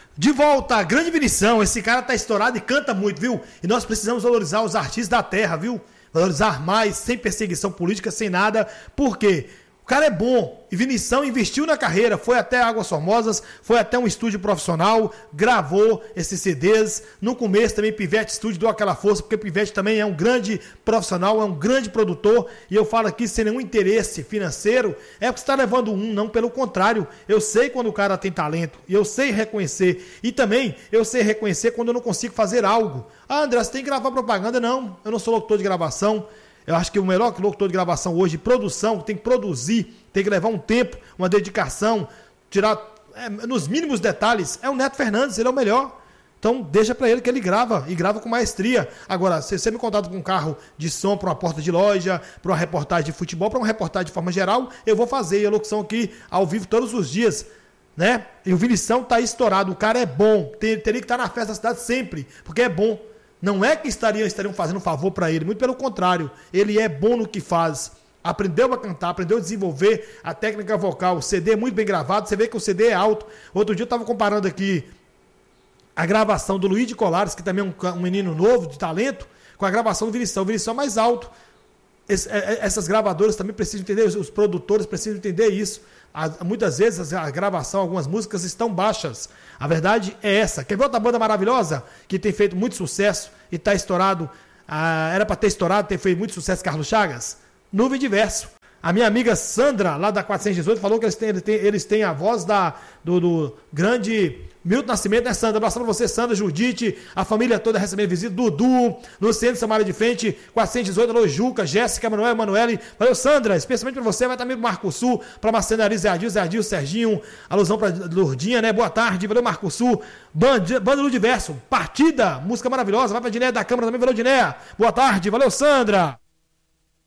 De volta, a grande Vinição. Esse cara tá estourado e canta muito, viu? E nós precisamos valorizar os artistas da terra, viu? Valorizar mais, sem perseguição política, sem nada. Por quê? O cara é bom. E Vinição investiu na carreira, foi até Águas Formosas, foi até um estúdio profissional, gravou esses CDs. No começo também Pivete Studio deu aquela força, porque Pivete também é um grande profissional, é um grande produtor. E eu falo aqui sem nenhum interesse financeiro, é porque você está levando não pelo contrário. Eu sei quando o cara tem talento, e eu sei reconhecer. E também eu sei reconhecer quando eu não consigo fazer algo. Ah, André, você tem que gravar propaganda? Não, eu não sou locutor de gravação. Eu acho que o melhor locutor de gravação hoje, produção, tem que produzir, tem que levar um tempo, uma dedicação, tirar nos mínimos detalhes. É o Neto Fernandes, ele é o melhor. Então deixa para ele que ele grava, e grava com maestria. Agora, se você me contato com um carro de som para uma porta de loja, para uma reportagem de futebol, para uma reportagem de forma geral, eu vou fazer a locução aqui ao vivo todos os dias, né? E o Vinição tá estourado, o cara é bom, teria que estar na festa da cidade sempre, porque é bom. Não é que estariam fazendo um favor para ele, muito pelo contrário, ele é bom no que faz. Aprendeu a cantar, aprendeu a desenvolver a técnica vocal, o CD é muito bem gravado, você vê que o CD é alto. Outro dia eu estava comparando aqui a gravação do Luiz de Colares, que também é um menino novo, de talento, com a gravação do Vinição. O Vinição é mais alto. Essas gravadoras também precisam entender, os produtores precisam entender isso. Muitas vezes a gravação, algumas músicas estão baixas. A verdade é essa. Quer ver outra banda maravilhosa que tem feito muito sucesso e está estourado? Era para ter estourado, ter feito muito sucesso, Carlos Chagas? Nuvem de Verso. A minha amiga Sandra, lá da 418, falou que eles têm a voz do grande Milton Nascimento, né, Sandra? Abraço pra você, Sandra, Judite, a família toda recebendo visita, Dudu, Luciano Samara de Frente, 418, alô, Juca, Jéssica, Manuel, Emanuele. Valeu, Sandra, especialmente pra você, vai estar amigo Marco Sul, pra Marcenaria, Zé Ardil, Serginho, alusão pra Lourdinha, né? Boa tarde, valeu, Marco Sul, Banda do Diverso, Partida, música maravilhosa, vai pra Dinéia da Câmara também, valeu, Dinéia. Boa tarde, valeu, Sandra.